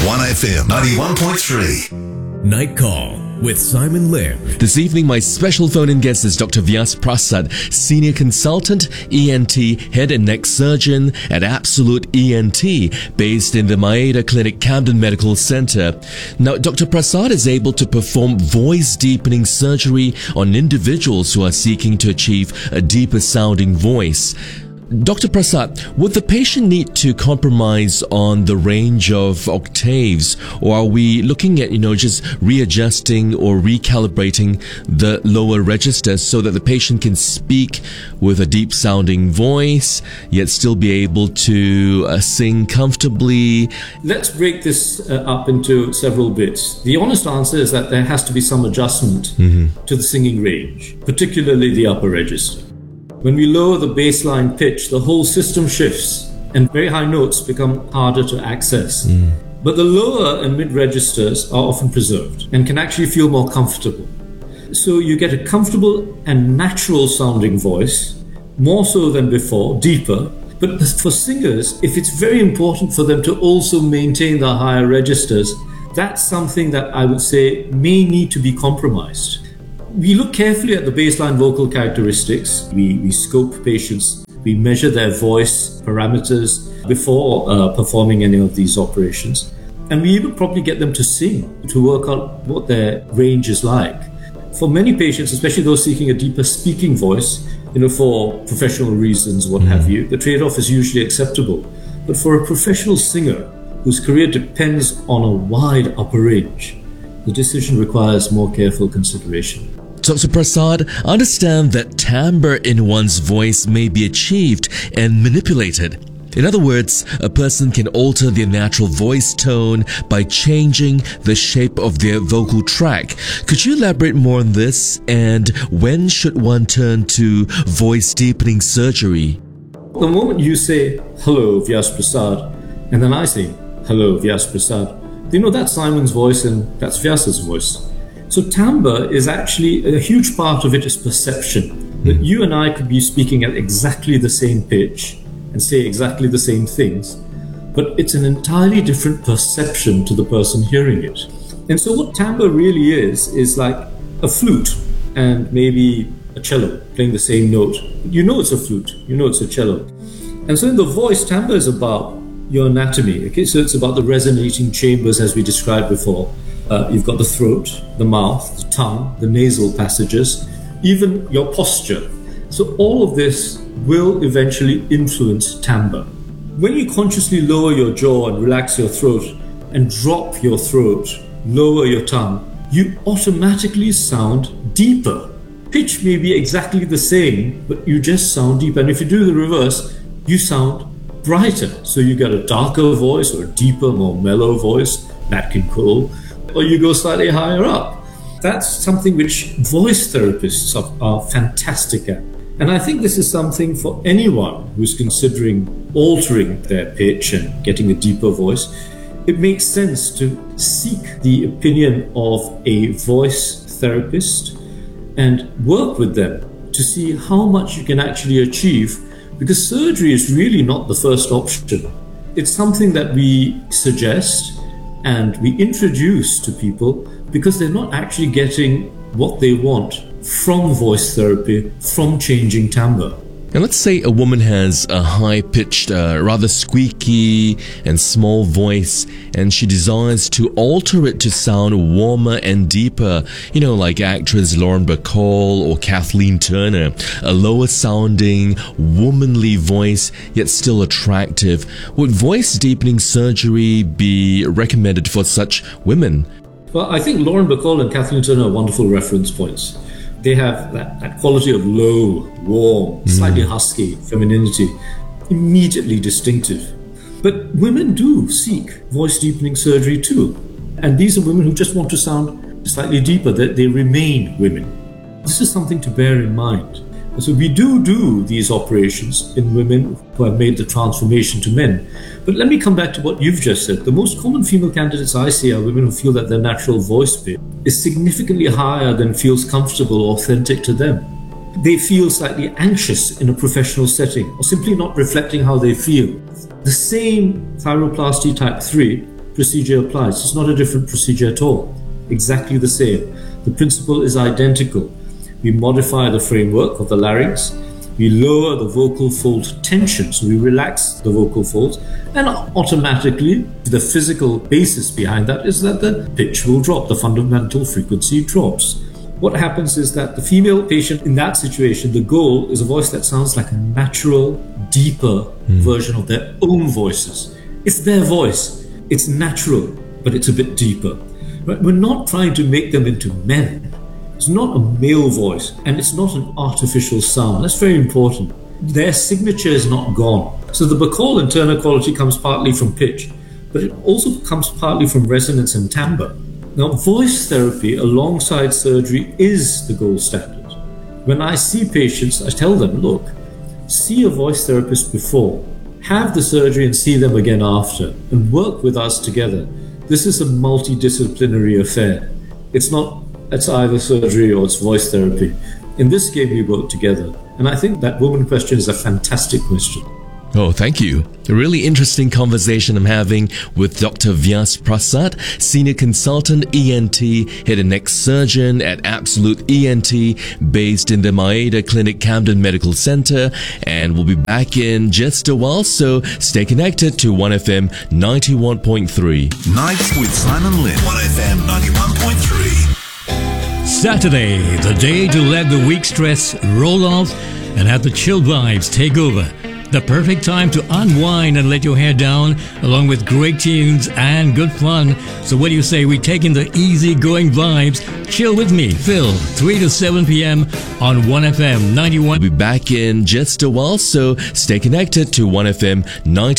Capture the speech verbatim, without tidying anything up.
one F M ninety-one point three. Night Call with Simon Lim. This evening, my special phone-in guest is Doctor Vyas Prasad, Senior Consultant, E N T, Head and Neck Surgeon at Absolute E N T, based in the Maeda Clinic, Camden Medical Center. Now, Doctor Prasad is able to perform voice-deepening surgery on individuals who are seeking to achieve a deeper-sounding voice. Doctor Prasad, would the patient need to compromise on the range of octaves, or are we looking at, you know, just readjusting or recalibrating the lower register so that the patient can speak with a deep sounding voice, yet still be able to uh, sing comfortably? Let's break this uh, up into several bits. The honest answer is that there has to be some adjustment mm-hmm. to the singing range, particularly the upper register. When we lower the baseline pitch, the whole system shifts and very high notes become harder to access. Mm. But the lower and mid registers are often preserved and can actually feel more comfortable. So you get a comfortable and natural sounding voice, more so than before, deeper. But for singers, if it's very important for them to also maintain the higher registers, that's something that I would say may need to be compromised. We look carefully at the baseline vocal characteristics. We, we scope patients. We measure their voice parameters before uh, performing any of these operations. And we even probably get them to sing to work out what their range is like. For many patients, especially those seeking a deeper speaking voice, you know, for professional reasons, what have you, the trade-off is usually acceptable. But for a professional singer whose career depends on a wide upper range, the decision requires more careful consideration. Doctor Prasad, understand that timbre in one's voice may be achieved and manipulated. In other words, a person can alter their natural voice tone by changing the shape of their vocal tract. Could you elaborate more on this, and when should one turn to voice deepening surgery? The moment you say, "Hello, Vyas Prasad," and then I say, "Hello, Vyas Prasad," you know that's Simon's voice and that's Vyas's voice. So timbre is actually, a huge part of it is perception. That you and I could be speaking at exactly the same pitch and say exactly the same things, but it's an entirely different perception to the person hearing it. And so what timbre really is, is like a flute and maybe a cello playing the same note. You know it's a flute, you know it's a cello. And so in the voice, timbre is about your anatomy. Okay, so it's about the resonating chambers as we described before. Uh, you've got the throat, the mouth, the tongue, the nasal passages, even your posture. So all of this will eventually influence timbre. When you consciously lower your jaw and relax your throat and drop your throat, lower your tongue, you automatically sound deeper. Pitch may be exactly the same, but you just sound deeper. And if you do the reverse, you sound brighter. So you get a darker voice or a deeper, more mellow voice, Nat King Cole, or you go slightly higher up. That's something which voice therapists are, are fantastic at. And I think this is something for anyone who's considering altering their pitch and getting a deeper voice. It makes sense to seek the opinion of a voice therapist and work with them to see how much you can actually achieve, because surgery is really not the first option. It's something that we suggest and we introduce to people because they're not actually getting what they want from voice therapy, from changing timbre. Now let's say a woman has a high-pitched, uh, rather squeaky and small voice, and she desires to alter it to sound warmer and deeper, you know, like actress Lauren Bacall or Kathleen Turner, a lower-sounding, womanly voice, yet still attractive. Would voice-deepening surgery be recommended for such women? Well, I think Lauren Bacall and Kathleen Turner are wonderful reference points. They have that, that quality of low, warm, mm. slightly husky femininity, immediately distinctive. But women do seek voice deepening surgery too. And these are women who just want to sound slightly deeper, that they remain women. This is something to bear in mind. So we do do these operations in women who have made the transformation to men. But let me come back to what you've just said. The most common female candidates I see are women who feel that their natural voice pitch is significantly higher than feels comfortable or authentic to them. They feel slightly anxious in a professional setting or simply not reflecting how they feel. The same thyroplasty type three procedure applies. It's not a different procedure at all. Exactly the same. The principle is identical. We modify the framework of the larynx. We lower the vocal fold tension, so we relax the vocal folds, and automatically the physical basis behind that is that the pitch will drop, the fundamental frequency drops. What happens is that the female patient in that situation, the goal is a voice that sounds like a natural, deeper mm. version of their own voices. It's their voice. It's natural, but it's a bit deeper. Right? We're not trying to make them into men. It's not a male voice, and it's not an artificial sound. That's very important. Their signature is not gone. So the Bacall internal quality comes partly from pitch, but it also comes partly from resonance and timbre. Now, voice therapy alongside surgery is the gold standard. When I see patients, I tell them, look, see a voice therapist before, have the surgery and see them again after, and work with us together. This is a multidisciplinary affair. It's not It's either surgery or it's voice therapy. In this game, we work together. And I think that woman question is a fantastic question. Oh, thank you. A really interesting conversation I'm having with Doctor Vyas Prasad, Senior Consultant E N T, Head and Neck Surgeon at Absolute E N T, based in the Maeda Clinic, Camden Medical Center. And we'll be back in just a while, so stay connected to one F M ninety-one point three. Nights with Simon Lynn. one F M ninety-one point three. Saturday, the day to let the week stress roll off and have the chill vibes take over. The perfect time to unwind and let your hair down, along with great tunes and good fun. So what do you say we take in the easy-going vibes? Chill with me, Phil, three to seven p.m. on one F M ninety-one. We'll be back in just a while, so stay connected to one F M ninety-one.